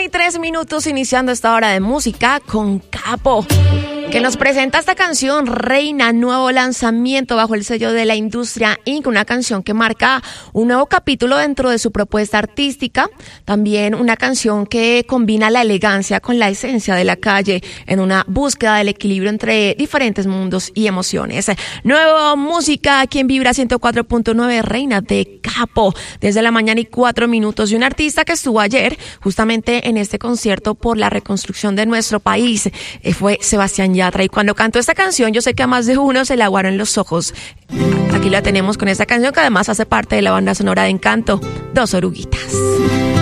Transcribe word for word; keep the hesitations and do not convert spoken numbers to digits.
y tres minutos iniciando esta hora de música con Capo, que nos presenta esta canción Reina, nuevo lanzamiento bajo el sello de la industria incorporated, una canción que marca un nuevo capítulo dentro de su propuesta artística, también una canción que combina la elegancia con la esencia de la calle en una búsqueda del equilibrio entre diferentes mundos y emociones. Nueva música aquí en Vibra ciento cuatro punto nueve, Reina de Capo, desde la mañana y cuatro minutos, y un artista que estuvo ayer justamente en este concierto por la reconstrucción de nuestro país, eh, fue Sebastián Yatra, y cuando cantó esta canción yo sé que a más de uno se le aguaron los ojos. Aquí la tenemos con esta canción que además hace parte de la banda sonora de Encanto, Dos Oruguitas.